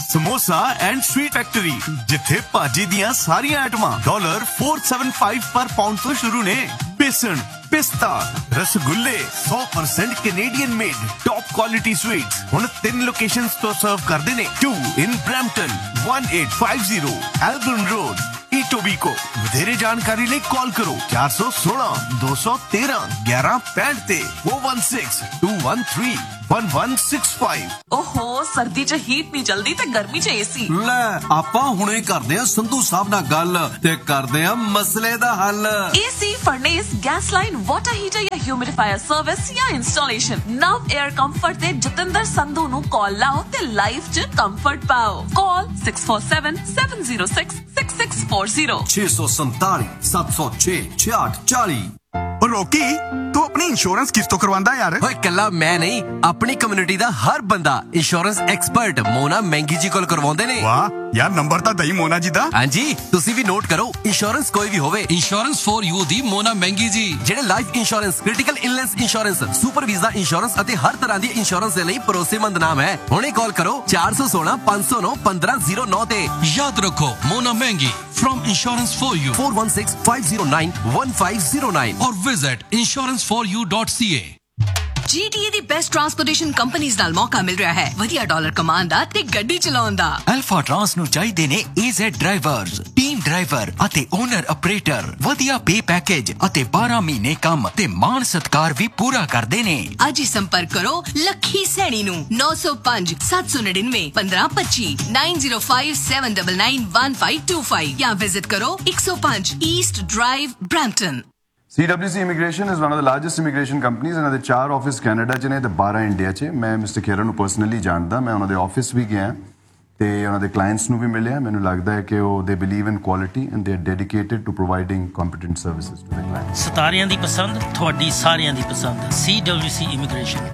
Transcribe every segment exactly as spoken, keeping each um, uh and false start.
Samosa and sweet factory जिथे भाजी दियां सारियां आइटमां डॉलर फोर सेवन फाइव पर पाउंड तो शुरू ने। बेसन, पिस्ता, रसगुल्ले सौ percent Canadian made top quality sweets हुण तीन लोकेशंस तो सर्व करदे ने। To in Brampton, one eight five zero एल्बर्न road, ईटोबीको। ਵਧੇਰੇ जानकारी ਲਈ कॉल करो चार सौ सोलह दो सौ तेरह ग्यारह पैंठ ते four one six to one three one one six five. ओहो सर्दी च हीट नहीं चलदी ते गर्मी च एसी। ਲੈ ਆਪਾਂ ਹੁਣੇ ਕਰਦੇ ਆ ਸੰਧੂ ਸਾਹਿਬ ਨਾਲ ਗੱਲ ਤੇ ਕਰਦੇ ਆ ਮਸਲੇ ਦਾ ਹੱਲ। AC, furnace, gas line, water heater या ह्यूमिडिफायर सर्विस या इंस्टॉलेशन नव एयर कंफर्ट ते जतिंदर संधू नु कॉल लाओ ते लाइफ च कंफर्ट पाओ। Call six four seven seven zero six six six four zero छह सौ संताली सात सौ छह छियाठ चाली। ਰੋਕੀ ਤੂੰ ਆਪਣੀ ਇੰਸ਼ੋਰੈਂਸ ਕਿਸ ਤੋਂ ਕਰਵਾਉਂਦਾ ਯਾਰ? ਓਏ ਕੱਲਾ ਮੈਂ ਨਹੀਂ, ਆਪਣੀ ਕਮਿਊਨਿਟੀ ਦਾ ਹਰ ਬੰਦਾ ਇੰਸ਼ੋਰੈਂਸ ਐਕਸਪਰਟ ਮੋਨਾ ਮਹਿੰਗੀ ਜੀ ਕੋਲ ਕਰਵਾਉਂਦੇ ਨੇ। ਵਾਹ ਯਾਰ ਨੰਬਰ ਤਾਂ ਦਈ ਮੋਨਾ ਜੀ ਦਾ। ਹਾਂਜੀ ਤੁਸੀਂ ਵੀ ਨੋਟ ਕਰੋ, ਇੰਸ਼ੋਰੈਂਸ ਕੋਈ ਵੀ ਹੋਵੇ, ਇੰਸ਼ੋਰੈਂਸ ਫॉर ਯੂ ਦੀ ਮੋਨਾ ਮਹਿੰਗੀ ਜੀ ਜਿਹੜੇ life insurance, critical illness insurance, super visa insurance ਅਤੇ ਹਰ ਤਰ੍ਹਾਂ ਦੀ ਇੰਸ਼ੋਰੈਂਸ ਦੇ ਲਈ ਭਰੋਸੇਮੰਦ ਨਾਮ ਹੈ। ਹੁਣੇ ਕਾਲ ਕਰੋ ਚਾਰ ਸੌ ਸੋਲਾਂ ਪੰਜ ਸੌ ਨੌ ਪੰਦਰਾਂ ਜ਼ੀਰੋ ਨੌ ਤੇ। ਯਾਦ ਰੱਖੋ ਮੋਨਾ ਮਹਿੰਗੀ from insurance for you four one six five zero nine one five zero nine or visit insurance for you dot c a। G T A the best transportation ਕੰਪਨੀਆਂ ਨਾਲ ਮੌਕਾ ਮਿਲ ਰਿਹਾ ਹੈ ਵਧੀਆ ਡਾਲਰ ਕਮਾਉਣ ਦਾ ਤੇ ਗੱਡੀ ਚਲਾਉਣ ਦਾ। ਅਲਫਾ ਟਰਾਂਸ ਨੂੰ ਚਾਹੀਦੇ ਨੇ A Z drivers, team driver ਅਤੇ ਓਨਰ ਆਪਰੇਟਰ, ਵਧੀਆ ਪੇ ਪੈਕੇਜ ਅਤੇ ਬਾਰਾਂ ਮਹੀਨੇ ਕੰਮ ਤੇ ਮਾਣ ਸਤਕਾਰ ਵੀ ਪੂਰਾ ਕਰਦੇ ਨੇ। ਅੱਜ ਹੀ ਸੰਪਰਕ ਕਰੋ ਲੱਖੀ ਸੈਣੀ ਨੂੰ ਨੌ ਸੌ ਪੰਜ ਸੱਤ ਸੌ ਨੜਿਨਵੇਂ ਪੰਦਰਾਂ ਪੱਚੀ nine zero five seven nine nine one five to five ਜਾਂ ਵਿਜ਼ਿਟ ਕਰੋ ਇੱਕ ਸੌ ਪੰਜ East drive Brampton. C W C Immigration is one of the largest immigration companies। ਇਹਨਾਂ ਦੇ ਚਾਰ ਆਫਿਸ ਕੈਨੇਡਾ 'ਚ ਨੇ ਤੇ ਬਾਰਾਂ ਇੰਡੀਆ 'ਚ। ਮੈਂ ਮਿਸਟਰ ਖੇਰਾ ਨੂੰ ਪਰਸਨਲੀ ਜਾਣਦਾ, ਮੈਂ ਉਹਨਾਂ ਦੇ ਆਫਿਸ ਵੀ ਗਿਆ ਤੇ ਉਹਨਾਂ ਦੇ ਕਲਾਇੰਟਸ ਨੂੰ ਵੀ ਮਿਲਿਆ। ਮੈਨੂੰ ਲੱਗਦਾ ਹੈ ਕਿ ਉਹ ਦੇ believe in quality and they are dedicated to providing competent services to ਦੇ ਕਲਾਇੰਟਸ। ਸਤਾਰਿਆਂ ਦੀ ਪਸੰਦ, ਤੁਹਾਡੀ ਸਾਰਿਆਂ ਦੀ ਪਸੰਦ। C W C Immigration।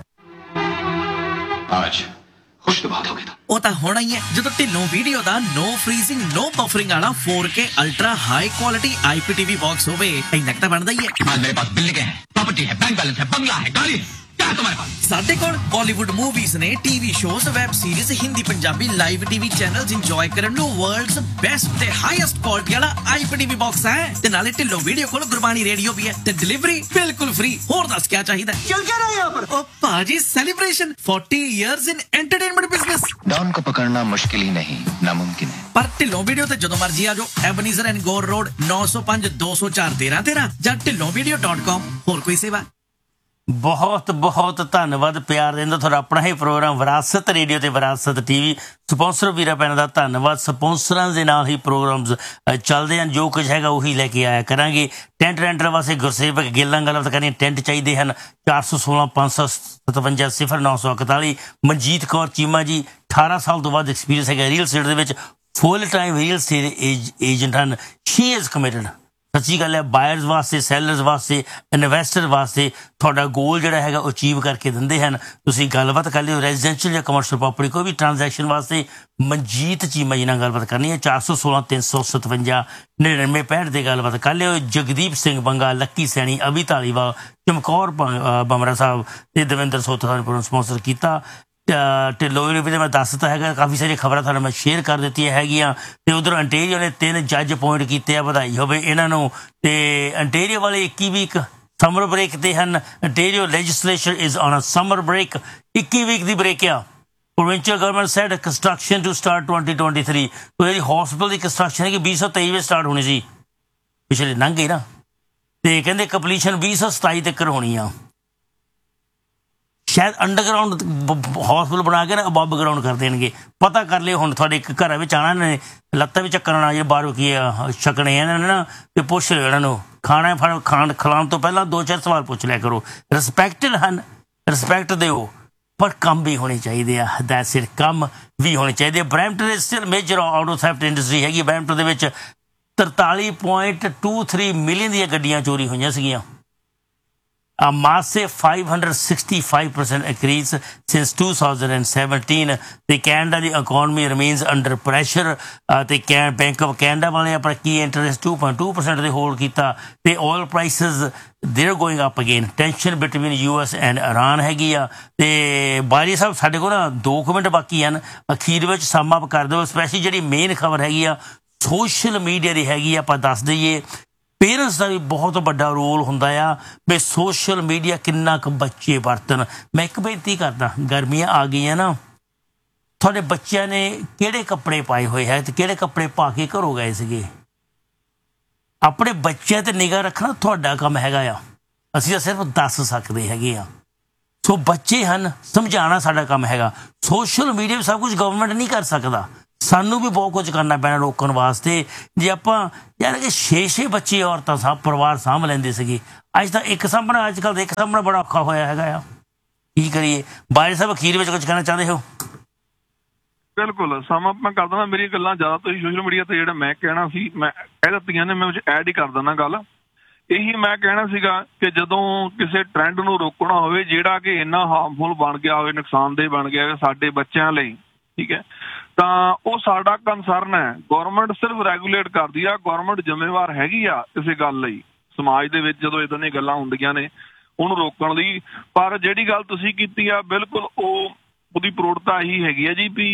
ਅੱਜ खुश तो बात हो गई। ਉਹ ਤਾਂ ਹੋਣਾ ਹੀ ਹੈ ਜਦੋਂ ਢਿੱਲੋਂ ਵੀਡੀਓ ਦਾ ਨੋ ਫਰੀਜ਼ਿੰਗ ਨੋ ਬਫਰਿੰਗ ਵਾਲਾ four K ultra high quality I P T V box ਹੋਵੇ। ਇੰਨਾ ਤਾਂ ਬਣਦਾ ਹੀ ਹੈ। मेरे पास बिल्डिंग है, प्रॉपर्टी है, बैंक बैलेंस है, बंगला है, गाड़ी है, क्या है तुम्हारे पास? ਸਾਡੇ ਕੋਲ ਬਾਲੀਵੁੱਡ ਮੂਵੀਜ਼ ਨੇ, TV shows, web series, Hindi Punjabi live TV channels enjoy ਕਰਨ ਨੂੰ ਵਰਲਡਸ ਬੈਸਟ ਤੇ ਹਾਈਐਸਟ ਕੁਆਲਿਟੀ ਵਾਲਾ I P T V box ਹੈ ਤੇ ਨਾਲੇ ਢਿੱਲੋਂ ਵੀਡੀਓ ਕੋਲ ਗੁਰਬਾਣੀ ਰੇਡੀਓ ਵੀ ਹੈ ਤੇ ਡਿਲੀਵਰੀ ਬਿਲਕੁਲ ਫ੍ਰੀ। ਹੋਰ ਦੱਸ ਕੀ ਚਾਹੀਦਾ? चल क्या रहा है यहाँ पर? ਉਹ ਭਾਜੀ ਸੈਲੀਬ੍ਰੇਸ਼ਨ फोर्टी ਇਅਰਸ ਇਨ ਐਂਟਰਟੇਨਮੈਂਟ ਬਿਜ਼ਨਸ। डॉन को पकड़ना मुश्किल ही नहीं, नामुमकिन है। ਪਰ ਢਿੱਲੋਂ ਵੀਡੀਓ ਤੇ ਜਦੋਂ ਮਰਜ਼ੀ ਆ ਜਾਓ। ਐਬਨੀਜ਼ਰ ਐਂਡ ਗੋਰ ਰੋਡ ਨੌ ਸੌ ਪੰਜ ਦੋ ਸੌ ਚਾਰ ਤੇਰਾਂ ਤੇਰਾਂ ਜਾਂ ਢਿੱਲੋਂ ਵੀਡੀਓ ਡਾਟ ਕਾਮ। ਹੋਰ ਕੋਈ ਸੇਵਾ? ਬਹੁਤ ਬਹੁਤ ਧੰਨਵਾਦ ਪਿਆਰ ਦਿੰਦਾ ਤੁਹਾਡਾ ਆਪਣਾ ਹੀ ਪ੍ਰੋਗਰਾਮ ਵਿਰਾਸਤ ਰੇਡੀਓ ਤੇ ਵਿਰਾਸਤ ਟੀਵੀ। ਸਪਾਂਸਰ ਵੀਰਾਂ ਭੈਣਾਂ ਦਾ ਧੰਨਵਾਦ। ਸਪਾਂਸਰਾਂ ਦੇ ਨਾਲ ਹੀ ਪ੍ਰੋਗਰਾਮਸ ਚੱਲਦੇ ਹਨ। ਜੋ ਕੁਝ ਹੈਗਾ ਉਹੀ ਲੈ ਕੇ ਆਇਆ ਕਰਾਂਗੇ। ਟੈਂਟ ਰੈਂਟਰ ਵਾਸਤੇ ਗੁਰਸੇਵਕ ਗਿੱਲਾਂ ਗੱਲਬਾਤ ਕਰਨੀਆਂ। ਟੈਂਟ ਚਾਹੀਦੇ ਹਨ ਚਾਰ ਸੌ ਸੋਲਾਂ ਪੰਜ ਸੌ ਸਤਵੰਜਾ ਸਿਫਰ ਨੌ ਸੌ ਇਕਤਾਲੀ। ਮਨਜੀਤ ਕੌਰ ਚੀਮਾ ਜੀ ਅਠਾਰਾਂ ਸਾਲ ਤੋਂ ਬਾਅਦ ਐਕਸਪੀਰੀਅੰਸ ਹੈਗਾ ਰੀਅਲ ਸਟੇਟ ਦੇ ਵਿੱਚ। Full time real estate agent ਹਨ। She is committed. ਸੱਚੀ ਗੱਲ ਹੈ ਬਾਇਰਸ ਵਾਸਤੇ, ਸੈਲਰਸ ਵਾਸਤੇ, ਇਨਵੈਸਟਰ ਵਾਸਤੇ ਤੁਹਾਡਾ ਗੋਲ ਜਿਹੜਾ ਹੈਗਾ ਉਹ ਅਚੀਵ ਕਰਕੇ ਦਿੰਦੇ ਹਨ। ਤੁਸੀਂ ਗੱਲਬਾਤ ਕਰ ਲਿਓ ਰੈਜ਼ੀਡੈਂਸ਼ੀਅਲ ਜਾਂ ਕਮਰਸ਼ੀਅਲ ਪ੍ਰੋਪਰਟੀ ਕੋਈ ਵੀ ਟ੍ਰਾਂਜੈਕਸ਼ਨ ਵਾਸਤੇ ਮਨਜੀਤ ਚੀਮਾ ਜੀ ਨਾਲ ਗੱਲਬਾਤ ਕਰਨੀ ਹੈ। ਚਾਰ ਸੌ ਸੋਲਾਂ ਤਿੰਨ ਸੌ ਸਤਵੰਜਾ ਨੜਿਨਵੇਂ ਪੈਂਹਠ ਦੇ ਗੱਲਬਾਤ ਕਰ ਲਿਓ। ਜਗਦੀਪ ਸਿੰਘ ਬੰਗਾ, ਲੱਕੀ ਸੈਣੀ, ਅਭੀ ਧਾਲੀਵਾਲ, ਚਮਕੌਰ ਬਮਰਾ ਸਾਹਿਬ ਤੇ ਦਵਿੰਦਰ ਸੋਤਾ ਸਾਹਿਬ ਨੇ ਸਪਾਂਸਰ ਕੀਤਾ। ਢਿੱਲੋਂ ਵੀ ਮੈਂ ਦੱਸ ਦਿੱਤਾ ਹੈਗਾ। ਕਾਫੀ ਸਾਰੀਆਂ ਖਬਰਾਂ ਤੁਹਾਨੂੰ ਮੈਂ ਸ਼ੇਅਰ ਕਰ ਦਿੱਤੀਆਂ ਹੈਗੀਆਂ ਤੇ ਉਧਰ ਅੰਟੇਰੀਓ ਨੇ ਤਿੰਨ ਜੱਜ ਅਪੋਇੰਟ ਕੀਤੇ ਆ। ਵਧਾਈ ਹੋਵੇ ਇਹਨਾਂ ਨੂੰ। ਤੇ ਅੰਟੇਰੀਓ ਵਾਲੇ ਇੱਕੀ ਵੀਕ ਸਮਰ ਬ੍ਰੇਕ ਤੇ ਹਨ। ਅੰਟੇਰੀਓ legislature is on a summer break. ਇੱਕੀ ਵੀਕ ਦੀ ਬ੍ਰੇਕ ਆ। Provincial government sad construction to start twenty twenty three. ਜਿਹੜੀ ਹਸਪੀਟਲ ਦੀ ਕੰਸਟਰਕਸ਼ਨ ਹੈਗੀ ਵੀਹ ਸੌ ਤੇਈ ਵਿੱਚ ਸਟਾਰਟ ਹੋਣੀ ਸੀ, ਪਿਛਲੇ ਲੰਘ ਗਈ ਨਾ। ਤੇ ਕਹਿੰਦੇ ਕੰਪਲੀਸ਼ਨ ਵੀਹ ਸੌ ਸਤਾਈ ਤੱਕ ਹੋਣੀ ਆ। ਸ਼ਾਇਦ ਅੰਡਰਗਰਾਊਂਡ ਹਸਪੀਟਲ ਬਣਾ ਕੇ ਨਾ ਅਬਵ ਗਰਾਊਂਡ ਕਰ ਦੇਣਗੇ। ਪਤਾ ਕਰ ਲਿਓ ਹੁਣ ਤੁਹਾਡੇ ਇੱਕ ਘਰਾਂ ਵਿੱਚ ਆਉਣਾ ਇਹਨਾਂ ਨੇ ਲੱਤਾਂ ਵੀ ਚੱਕਣ ਆਉਣਾ। ਜੇ ਬਾਹਰੋਂ ਕੀ ਛਕਣੇ ਇਹਨਾਂ ਨੇ ਨਾ ਤੇ ਪੁੱਛ ਲਿਓ ਇਹਨਾਂ ਨੂੰ। ਖਾਣਾ ਫੜ ਖਾਣ ਖਿਲਾਉਣ ਤੋਂ ਪਹਿਲਾਂ ਦੋ ਚਾਰ ਸਵਾਲ ਪੁੱਛ ਲਿਆ ਕਰੋ। ਰਿਸਪੈਕਟਡ ਹਨ, ਰਿਸਪੈਕਟ ਦਿਓ ਪਰ ਕੰਮ ਵੀ ਹੋਣੇ ਚਾਹੀਦੇ ਆ। ਦੈਟਸ ਇਟ, ਕੰਮ ਵੀ ਹੋਣੇ ਚਾਹੀਦੇ। ਬਰੈਂਪਟਨ ਦੇ still major auto theft industry ਹੈਗੀ। ਬਰੈਂਪਟਨ ਦੇ ਵਿੱਚ ਤਰਤਾਲੀ ਪੁਆਇੰਟ ਟੂ ਥ੍ਰੀ ਮਿਲੀਅਨ ਦੀਆਂ ਗੱਡੀਆਂ ਚੋਰੀ ਹੋਈਆਂ ਸੀਗੀਆਂ। a massive five hundred sixty-five percent increase since two thousand seventeen. The Canada the economy remains under pressure. Uh, the Can Bank of Canada वाले अपना key interest two point two percent they hold किया. The oil prices they're going up again. Tension between U S and Iran हैगी आ. ते बारी साहब साढ़े को ना दो मिनट बाकी हैं. अखीर ਵਿੱਚ sum up कर दो. Especially ਜਿਹੜੀ main खबर हैगी आ social media ਦੀ हैगी आ. ਆਪਾਂ ਦੱਸ ਦਈਏ पेरेंट्स का भी बहुत बड़ा रोल होंदा आ भी सोशल मीडिया किन्ना क बच्चे वरतन. मैं एक बेनती करदा गर्मियां आ गई ना थोड़े बच्चों ने किहड़े कपड़े पाए हुए है ते किहड़े कपड़े पा के घरों गए सीगे. अपने बच्चों ते निगाह रखना तुहाडा काम हैगा आ. असीं सिर्फ दस सकते हैगे आ. सो बच्चे हैं समझाना साडा काम हैगा. सोशल मीडिया में सब कुछ गवर्नमेंट नहीं कर सकता. सानू भी बहुत कुछ करना पैना रोकण वास्ते. जे आपां यार कि छे छे बच्चे औरतां साहब परिवार साਂਭ ਲੈਂਦੇ ਸੀਗੇ ਅੱਜ ਤਾਂ ਇੱਕ ਸਾਂਭਣਾ ਅੱਜ ਕੱਲ੍ਹ ਇੱਕ ਸਾਂਭਣਾ ਬੜਾ ਔਖਾ ਹੋਇਆ ਹੈਗਾ ਆ. ਕੀ ਕਰੀਏ? ਬਾਜਵਾ ਸਾਹਿਬ ਅਖੀਰ ਵਿੱਚ ਕੁਝ ਕਹਿਣਾ ਚਾਹੁੰਦੇ ਹੋ? ਬਿਲਕੁਲ ਸਮਾਂ ਮੈਂ ਕਰ ਦਿੰਦਾ. ਮੇਰੀਆਂ ਗੱਲਾਂ ਜ਼ਿਆਦਾ ਤੁਸੀਂ ਸੋਸ਼ਲ ਮੀਡੀਆ ਤੇ ਜਿਹੜਾ ਮੈਂ ਕਹਿਣਾ ਸੀ ਮੈਂ ਕਹਿ ਦਿੱਤੀਆਂ ਨੇ. ਮੈਂ ਵਿੱਚ ਐਡ ਹੀ ਕਰ ਦਿੰਦਾ ਗੱਲ. ਇਹੀ ਮੈਂ ਕਹਿਣਾ ਸੀਗਾ ਕਿ ਜਦੋਂ ਕਿਸੇ ਟ੍ਰੈਂਡ ਨੂੰ ਰੋਕਣਾ ਹੋਵੇ ਜਿਹੜਾ ਕਿ ਇੰਨਾ ਹਾਰਮਫੁਲ ਬਣ ਗਿਆ ਹੋਵੇ ਨੁਕਸਾਨਦੇਹ ਬਣ ਗਿਆ ਸਾਡੇ ਬੱਚਿਆਂ ਲਈ ਠੀਕ ਹੈ ਤਾਂ ਉਹ ਸਾਡਾ ਕੰਸਰਨ ਹੈ. ਗੌਰਮੈਂਟ ਸਿਰਫ ਰੈਗੂਲੇਟ ਕਰਦੀ ਆ. ਗੌਰਮੈਂਟ ਜ਼ਿੰਮੇਵਾਰ ਹੈਗੀ ਆ ਕਿਸੇ ਗੱਲ ਲਈ ਸਮਾਜ ਦੇ ਵਿੱਚ ਜਦੋਂ ਇੱਦਾਂ ਦੀਆਂ ਗੱਲਾਂ ਹੁੰਦੀਆਂ ਨੇ ਉਹਨੂੰ ਰੋਕਣ ਲਈ. ਪਰ ਜਿਹੜੀ ਗੱਲ ਤੁਸੀਂ ਕੀਤੀ ਆ ਬਿਲਕੁਲ ਉਹ ਉਹਦੀ ਪ੍ਰੋੜਤਾ ਇਹੀ ਹੈਗੀ ਆ ਜੀ ਵੀ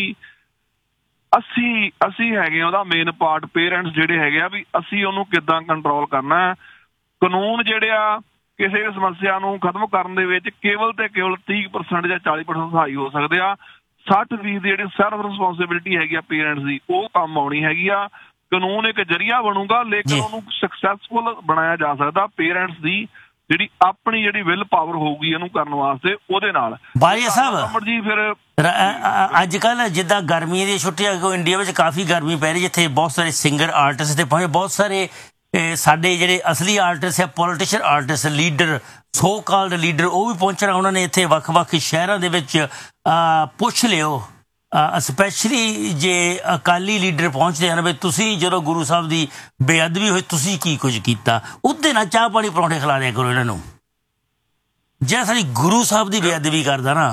ਅਸੀਂ ਅਸੀਂ ਹੈਗੇ ਉਹਦਾ ਮੇਨ ਪਾਰਟ ਪੇਰੈਂਟਸ ਜਿਹੜੇ ਹੈਗੇ ਆ ਵੀ ਅਸੀਂ ਉਹਨੂੰ ਕਿੱਦਾਂ ਕੰਟਰੋਲ ਕਰਨਾ. ਕਾਨੂੰਨ ਜਿਹੜੇ ਆ ਕਿਸੇ ਵੀ ਸਮੱਸਿਆ ਨੂੰ ਖਤਮ ਕਰਨ ਦੇ ਵਿੱਚ ਕੇਵਲ ਤੇ ਕੇਵਲ ਤੀਹ ਪਰਸੈਂਟ ਜਾਂ ਚਾਲੀ ਪਰਸੈਂਟ ਸਹਾਈ ਹੋ ਸਕਦੇ ਆ. ਸੱਠ ਫੀਸਦੀ ਜਿਹੜੀ ਸੈਲਫ ਰਿਸਪੋਂਸਿਬਿਲਿਟੀ ਹੈਗੀ ਆ ਪੇਰੈਂਟਸ ਦੀ ਉਹ ਕੰਮ ਆਉਣੀ ਹੈਗੀ ਆ. ਕਾਨੂੰਨ ਇੱਕ ਜ਼ਰੀਆ ਬਣੂਗਾ ਲੇਕਿਨ ਉਹਨੂੰ ਸਕਸੈਸਫੁਲ ਬਣਾਇਆ ਜਾ ਸਕਦਾ ਪੇਰੈਂਟਸ ਦੀ ਜਿਹੜੀ ਆਪਣੀ ਜਿਹੜੀ ਵਿਲ ਪਾਵਰ ਹੋਊਗੀ ਇਹਨੂੰ ਕਰਨ ਵਾਸਤੇ ਉਹਦੇ ਨਾਲ. ਬਾਜਵਾ ਸਾਹਿਬ ਜੀ ਫਿਰ ਅੱਜ ਕੱਲ੍ਹ ਜਿੱਦਾਂ ਗਰਮੀਆਂ ਦੀਆਂ ਛੁੱਟੀਆਂ ਅੱਗੋਂ ਇੰਡੀਆ ਵਿੱਚ ਕਾਫੀ ਗਰਮੀ ਪੈ ਰਹੀ ਜਿੱਥੇ ਬਹੁਤ ਸਾਰੇ ਸਿੰਗਰ ਆਰਟਿਸਟ ਤੇ ਪਹੁੰਚੇ ਬਹੁਤ ਸਾਰੇ ਸਾਡੇ ਜਿਹੜੇ ਅਸਲੀ ਆਰਟਿਸਟ ਹੈ politician artist leader so called leader ਉਹ ਵੀ ਪਹੁੰਚਣਾ. ਉਹਨਾਂ ਨੇ ਇੱਥੇ ਵੱਖ ਵੱਖ ਸ਼ਹਿਰਾਂ ਦੇ ਵਿੱਚ ਪੁੱਛ ਲਿਓ ਸਪੈਸ਼ਲੀ ਜੇ ਅਕਾਲੀ ਲੀਡਰ ਪਹੁੰਚਦੇ ਹਨ ਵੀ ਤੁਸੀਂ ਜਦੋਂ ਗੁਰੂ ਸਾਹਿਬ ਦੀ ਬੇਅਦਬੀ ਹੋਈ ਤੁਸੀਂ ਕੀ ਕੁਝ ਕੀਤਾ ਉਹਦੇ ਨਾਲ ਚਾਹ ਪਾਣੀ ਪਰੌਂਠੇ ਖਿਲਾ ਦਿਆ ਕਰੋ ਇਹਨਾਂ ਨੂੰ. ਜਿਹੜਾ ਸਾਡੀ ਗੁਰੂ ਸਾਹਿਬ ਦੀ ਬੇਅਦਬੀ ਕਰਦਾ ਨਾ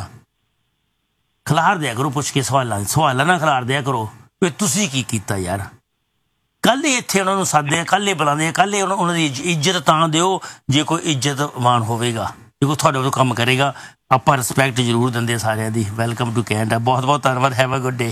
ਖਿਲਾਰ ਦਿਆ ਕਰੋ ਪੁੱਛ ਕੇ ਸਵਾਲਾਂ ਸਵਾਲਾਂ ਨਾਲ ਖਿਲਾਰ ਦਿਆ ਕਰੋ ਵੀ ਤੁਸੀਂ ਕੀ ਕੀਤਾ ਯਾਰ. ਕੱਲ੍ਹ ਹੀ ਇੱਥੇ ਉਹਨਾਂ ਨੂੰ ਸਾਦੇ ਕੱਲ੍ਹ ਹੀ ਬੁਲਾਉਂਦੇ ਕੱਲ੍ਹ ਹੀ ਉਹਨਾਂ ਦੀ ਇੱਜ਼ਤ ਤਾਂ ਦਿਓ ਜੇ ਕੋਈ ਇੱਜ਼ਤਮਾਨ ਹੋਵੇਗਾ ਜੇ ਕੋਈ ਤੁਹਾਡੇ ਵੱਲੋਂ ਕੰਮ ਕਰੇਗਾ. ਆਪਾਂ ਰਿਸਪੈਕਟ ਜ਼ਰੂਰ ਦਿੰਦੇ ਸਾਰਿਆਂ ਦੀ. Welcome to Canada. ਬਹੁਤ ਬਹੁਤ ਧੰਨਵਾਦ. Have a good day.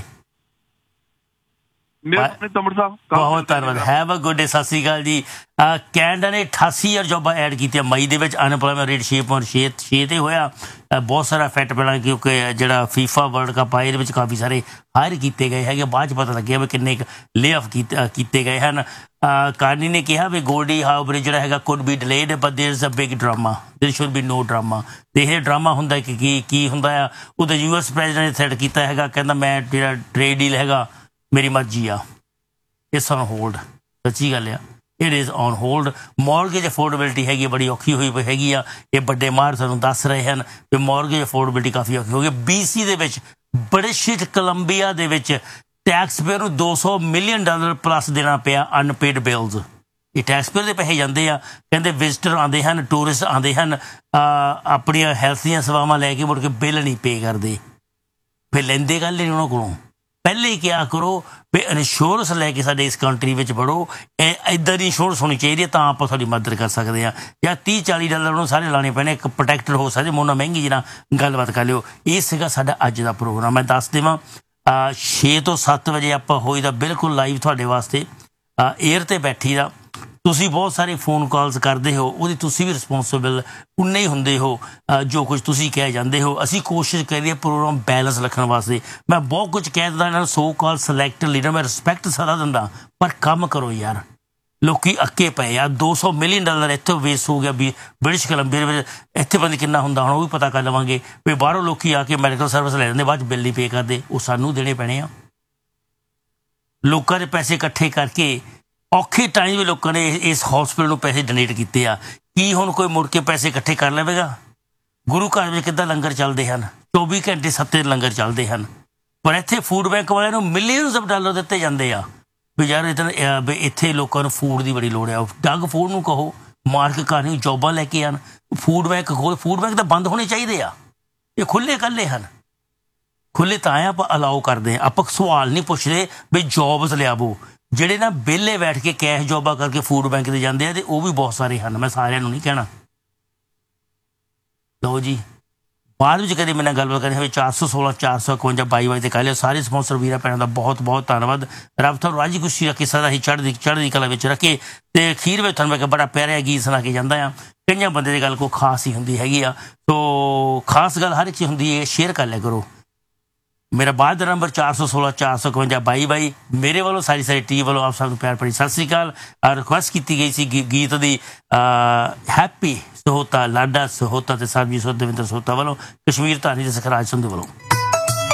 ਬਹੁਤ ਧੰਨਵਾਦ. Have a good day. ਸਤਿ ਸ਼੍ਰੀ ਅਕਾਲ ਜੀ. ਕੈਨੇਡਾ ਨੇ ਅਠਾਸੀ ਹਜ਼ਾਰ ਜੋਬਾਂ ਐਡ ਕੀਤੀਆਂ ਮਈ ਦੇ ਵਿੱਚ. ਅਨਪਲੋਇਮੈਂਟ ਰੇਟ ਛੇ ਪੁਆਇੰਟ ਛੇ ਛੇ 'ਤੇ ਹੋਇਆ. ਬਹੁਤ ਸਾਰਾ ਇਫੈਕਟ ਪੈਣਾ ਕਿਉਂਕਿ ਜਿਹੜਾ ਫੀਫਾ ਵਰਲਡ ਕੱਪ ਆਇਆ ਇਹਦੇ ਵਿੱਚ ਕਾਫੀ ਸਾਰੇ ਹਾਇਰ ਕੀਤੇ ਗਏ ਹੈਗੇ. ਬਾਅਦ 'ਚ ਪਤਾ ਲੱਗਿਆ ਵੀ ਕਿੰਨੇ ਲੇ ਆਫ ਕੀਤੇ ਗਏ ਹਨ. ਕਾਰਨੀ ਨੇ ਕਿਹਾ ਵੀ ਗੋਲਡੀ ਹਾਰਬਰ ਜਿਹੜਾ ਹੈਗਾ could B delayed but there is a big drama ਦੇਰ ਸ਼ੁਡ ਬੀ ਨੋ ਡਰਾਮਾ. ਤੇ ਇਹ ਡਰਾਮਾ ਹੁੰਦਾ ਕਿ ਕੀ ਕੀ ਹੁੰਦਾ ਆ ਉਹਦਾ ਯੂ ਐਸ ਪ੍ਰੈਜ਼ੀਡੈਂਟ ਨੇ ਥ੍ਰੈਟ ਕੀਤਾ ਹੈਗਾ. ਕਹਿੰਦਾ ਮੈਂ ਜਿਹੜਾ ਟ੍ਰੇਡ ਡੀਲ ਹੈਗਾ ਮੇਰੀ ਮਰਜ਼ੀ ਆ. It's on hold. ਸੱਚੀ ਗੱਲ ਆ it is on hold. Mortgage affordability ਹੈਗੀ ਬੜੀ ਔਖੀ ਹੋਈ ਪਈ ਹੈਗੀ ਆ. ਇਹ ਵੱਡੇ ਮਾਹਰ ਸਾਨੂੰ ਦੱਸ ਰਹੇ ਹਨ ਵੀ ਮੌਰਗੇਜ ਅਫੋਰਡੇਬਿਲਿਟੀ ਕਾਫੀ ਔਖੀ ਹੋ ਗਈ. ਬੀ ਸੀ ਦੇ ਵਿੱਚ ਬ੍ਰਿਟਿਸ਼ ਕੋਲੰਬੀਆ ਦੇ ਵਿੱਚ ਟੈਕਸ ਪੇਅਰ ਨੂੰ ਦੋ ਸੌ ਮਿਲੀਅਨ ਡਾਲਰ ਪਲੱਸ ਦੇਣਾ ਪਿਆ ਅਨਪੇਡ ਬਿਲਜ਼. ਇਹ ਟੈਕਸ ਪੇਅਰ ਦੇ ਪੈਸੇ ਜਾਂਦੇ ਆ. ਕਹਿੰਦੇ ਵਿਜ਼ਟਰ ਆਉਂਦੇ ਹਨ ਟੂਰਿਸਟ ਆਉਂਦੇ ਹਨ ਆਪਣੀਆਂ ਹੈਲਥ ਦੀਆਂ ਸੇਵਾਵਾਂ ਲੈ ਕੇ ਮੁੜ ਕੇ ਬਿੱਲ ਨਹੀਂ ਪੇ ਕਰਦੇ. ਫਿਰ ਲੈਂਦੇ ਗੱਲ ਨਹੀਂ ਉਹਨਾਂ ਕੋਲੋਂ. ਪਹਿਲੇ ਹੀ ਕਿਹਾ ਕਰੋ ਵੀ ਇੰਸ਼ੋਰੈਂਸ ਲੈ ਕੇ ਸਾਡੇ ਇਸ ਕੰਟਰੀ ਵਿੱਚ ਵੜੋ. ਇੱਦਾਂ ਦੀ ਇੰਸ਼ੋਰੈਂਸ ਹੋਣੀ ਚਾਹੀਦੀ ਹੈ ਤਾਂ ਆਪਾਂ ਤੁਹਾਡੀ ਮਦਦ ਕਰ ਸਕਦੇ ਹਾਂ. ਜਾਂ ਤੀਹ ਚਾਲੀ ਡਾਲਰ ਉਹਨੂੰ ਸਾਰੇ ਲਾਉਣੇ ਪੈਣੇ ਇੱਕ ਪ੍ਰੋਟੈਕਟਰ ਹੋ ਸਕਦੇ ਮੋਨਾ ਮਹਿੰਗੀ ਜਿਹੀ ਨਾਲ ਗੱਲਬਾਤ ਕਰ ਲਿਓ. ਇਹ ਸੀਗਾ ਸਾਡਾ ਅੱਜ ਦਾ ਪ੍ਰੋਗਰਾਮ. ਮੈਂ ਦੱਸ ਦੇਵਾਂ ਛੇ ਤੋਂ ਸੱਤ ਵਜੇ ਆਪਾਂ ਹੋਈ ਦਾ ਬਿਲਕੁਲ ਲਾਈਵ ਤੁਹਾਡੇ ਵਾਸਤੇ ਏਅਰ 'ਤੇ ਬੈਠੀ ਦਾ. ਤੁਸੀਂ ਬਹੁਤ ਸਾਰੇ ਫੋਨ ਕਾਲਸ ਕਰਦੇ ਹੋ ਉਹਦੀ ਤੁਸੀਂ ਵੀ ਰਿਸਪੋਂਸੀਬਲ ਉਨੇ ਹੀ ਹੁੰਦੇ ਹੋ ਜੋ ਕੁਝ ਤੁਸੀਂ ਕਹਿ ਜਾਂਦੇ ਹੋ. ਅਸੀਂ ਕੋਸ਼ਿਸ਼ ਕਰੀਏ ਪ੍ਰੋਗਰਾਮ ਬੈਲੈਂਸ ਰੱਖਣ ਵਾਸਤੇ. ਮੈਂ ਬਹੁਤ ਕੁਝ ਕਹਿ ਦਿੰਦਾ ਇਹਨਾਂ ਨੂੰ ਸੋ ਕਾਲ ਸਿਲੈਕਟ ਲੀਡਰ ਮੈਂ ਰਿਸਪੈਕਟ ਸਾਰਾ ਦਿੰਦਾ ਪਰ ਕੰਮ ਕਰੋ ਯਾਰ. ਲੋਕੀ ਅੱਕੇ ਪਏ ਆ. ਦੋ ਸੌ ਮਿਲੀਅਨ ਡਾਲਰ ਇੱਥੇ ਵੇਸਟ ਹੋ ਗਿਆ ਵੀ ਬ੍ਰਿਟਿਸ਼ ਕੋਲੰਬੀਆ ਵਿੱਚ. ਇੱਥੇ ਪਤਾ ਕਿੰਨਾ ਹੁੰਦਾ ਹੁਣ ਉਹ ਵੀ ਪਤਾ ਕਰ ਲਵਾਂਗੇ ਵੀ ਬਾਹਰੋਂ ਲੋਕੀ ਆ ਕੇ ਮੈਡੀਕਲ ਸਰਵਿਸ ਲੈ ਜਾਂਦੇ ਬਾਅਦ 'ਚ ਬਿੱਲ ਨਹੀਂ ਪੇ ਕਰਦੇ. ਉਹ ਸਾਨੂੰ ਦੇਣੇ ਪੈਣੇ ਆ. ਲੋਕਾਂ ਦੇ ਪੈਸੇ ਇਕੱਠੇ ਕਰਕੇ ਔਖੇ ਟਾਈਮ ਵੀ ਲੋਕਾਂ ਨੇ ਇਸ ਹੌਸਪੀਟਲ ਨੂੰ ਪੈਸੇ ਡੋਨੇਟ ਕੀਤੇ ਆ. ਕੀ ਹੁਣ ਕੋਈ ਮੁੜ ਕੇ ਪੈਸੇ ਇਕੱਠੇ ਕਰ ਲਵੇਗਾ? ਗੁਰੂ ਘਰ ਵਿੱਚ ਕਿੱਦਾਂ ਲੰਗਰ ਚੱਲਦੇ ਹਨ ਚੌਵੀ ਘੰਟੇ ਸੱਤੇ ਲੰਗਰ ਚੱਲਦੇ ਹਨ ਪਰ ਇੱਥੇ ਫੂਡ ਬੈਂਕ ਵਾਲਿਆਂ ਨੂੰ ਮਿਲੀਅਨਸ ਆਫ ਡਾਲਰ ਦਿੱਤੇ ਜਾਂਦੇ ਆ ਵੀ ਯਾਰ ਇੱਥੇ ਲੋਕਾਂ ਨੂੰ ਫੂਡ ਦੀ ਬੜੀ ਲੋੜ ਆ. ਡੱਗ ਫੂਡ ਨੂੰ ਕਹੋ ਮਾਰਕ ਘਰ ਨੂੰ ਜੋਬਾਂ ਲੈ ਕੇ ਆਉਣ ਫੂਡ ਬੈਂਕ ਖੋਲ ਫੂਡ ਬੈਂਕ ਤਾਂ ਬੰਦ ਹੋਣੇ ਚਾਹੀਦੇ ਆ ਇਹ ਖੁੱਲੇ ਇਕੱਲੇ ਹਨ ਖੁੱਲੇ ਤਾਂ ਆਏ ਆਪਾਂ ਅਲਾਓ ਕਰਦੇ ਹਾਂ ਆਪਾਂ ਸਵਾਲ ਨਹੀਂ ਪੁੱਛਦੇ ਵੀ ਜੋਬਸ ਲਿਆਵੋ ਜਿਹੜੇ ਨਾ ਵਿਹਲੇ ਬੈਠ ਕੇ ਕੈਸ਼ ਜੋਬਾਂ ਕਰਕੇ ਫੂਡ ਬੈਂਕ ਤੇ ਜਾਂਦੇ ਆ ਤੇ ਉਹ ਵੀ ਬਹੁਤ ਸਾਰੇ ਹਨ ਮੈਂ ਸਾਰਿਆਂ ਨੂੰ ਨਹੀਂ ਕਹਿਣਾ ਲਓ ਜੀ ਬਾਅਦ ਵਿੱਚ ਕਦੇ ਮੇਰੇ ਨਾਲ ਗੱਲਬਾਤ ਕਰਨੀ ਹੋਵੇ ਚਾਰ ਸੌ ਸੋਲਾਂ ਚਾਰ ਸੌ ਇਕਵੰਜਾ ਬਾਈ ਬਾਈ ਤੇ ਕਹਿ ਲਿਓ ਸਾਰੇ ਸਪਾਂਸਰ ਵੀਰਾਂ ਭੈਣਾਂ ਦਾ ਬਹੁਤ ਬਹੁਤ ਧੰਨਵਾਦ ਰੱਬ ਤੁਹਾਨੂੰ ਰਾਜੀ ਖੁਸ਼ੀ ਰੱਖੇ ਸਦਾ ਹੀ ਚੜ੍ਹਦੀ ਚੜ੍ਹਦੀ ਕਲਾ ਵਿੱਚ ਰੱਖੇ ਤੇ ਅਖੀਰ ਵਿੱਚ ਤੁਹਾਨੂੰ ਮੈਂ ਕਿਹਾ ਬੜਾ ਪਿਆਰਾ ਗੀਤ ਸੁਣਾ ਕੇ ਜਾਂਦਾ ਆ ਕਈਆਂ ਬੰਦੇ ਦੀ ਗੱਲ ਕੋਈ ਖਾਸ ਹੀ ਹੁੰਦੀ ਹੈਗੀ ਆ ਸੋ ਖਾਸ ਗੱਲ ਹਰ ਇੱਕ 'ਚ ਹੁੰਦੀ ਹੈ ਸ਼ੇਅਰ ਕਰ ਲਿਆ ਕਰੋ ਮੇਰਾ ਬਾਅਦ ਦਾ ਨੰਬਰ ਚਾਰ ਸੌ ਸੋਲਾਂ ਚਾਰ ਸੌ ਇਕਵੰਜਾ ਬਾਈ ਬਾਈ ਮੇਰੇ ਵੱਲੋਂ ਸਾਰੀ ਸਾਰੀ ਟੀਮ ਵੱਲੋਂ ਆਪ ਸਭ ਨੂੰ ਪਿਆਰ ਭਰੀ ਸਤਿ ਸ਼੍ਰੀ ਅਕਾਲ ਰਿਕੁਐਸਟ ਕੀਤੀ ਗਈ ਸੀ ਗੀਤ ਦੀ ਹੈਪੀ ਸਹੋਤਾ ਲਾਡਾ ਸਹੋਤਾ ਤੇ ਸਾਹਿਬ ਜੀ ਸੋਧ ਦਵਿੰਦਰ ਸਹੋਤਾ ਵੱਲੋਂ ਕਸ਼ਮੀਰ ਧਾਨੀ ਤੇ ਸਖਰਾਜ ਸੰਧੂ ਵੱਲੋਂ